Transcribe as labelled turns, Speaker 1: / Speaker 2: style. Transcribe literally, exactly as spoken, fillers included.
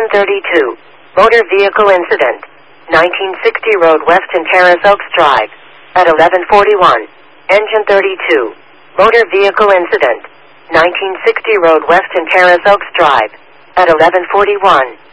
Speaker 1: Engine thirty-two. Motor vehicle incident. nineteen sixty Road West in Terrace Oaks Drive. At eleven forty-one. Engine thirty-two. Motor vehicle incident. nineteen sixty Road West in Terrace Oaks Drive. At eleven forty-one.